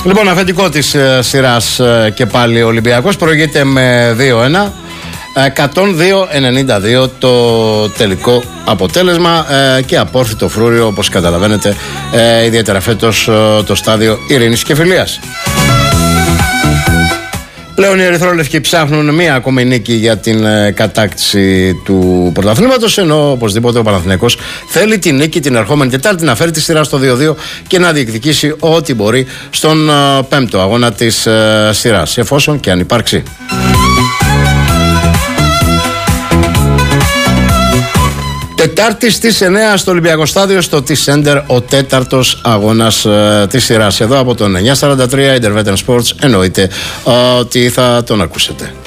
Λοιπόν, αφεντικό της σειράς και πάλι ο Ολυμπιακός προηγείται με 2-1. 102-92 το τελικό αποτέλεσμα και απόρθητο φρούριο, όπως καταλαβαίνετε, ιδιαίτερα φέτος το στάδιο ειρήνης και φιλίας. Πλέον οι ερυθρόλευκοι ψάχνουν μία ακόμη νίκη για την κατάκτηση του πρωταθλήματος, ενώ οπωσδήποτε ο Παναθηναϊκός θέλει τη νίκη την ερχόμενη Τετάρτη να φέρει τη σειρά στο 2-2 και να διεκδικήσει ό,τι μπορεί στον πέμπτο αγώνα της σειράς, εφόσον και αν υπάρξει. Τετάρτη στις 9 στο Ολυμπιακό Στάδιο, στο T-Center, ο τέταρτος αγώνας της σειράς. Εδώ από τον 943 Interveteran Sports εννοείται ότι θα τον ακούσετε.